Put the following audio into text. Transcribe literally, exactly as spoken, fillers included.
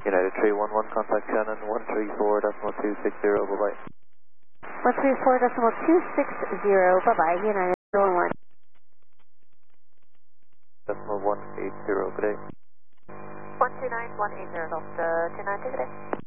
United three one one, contact Shannon, one three four decimal two six zero, bye-bye. one three four decimal two six zero, bye-bye, United one one. Decimal one eight zero, good day. one two nine one eight zero, Delta two nine two, good day.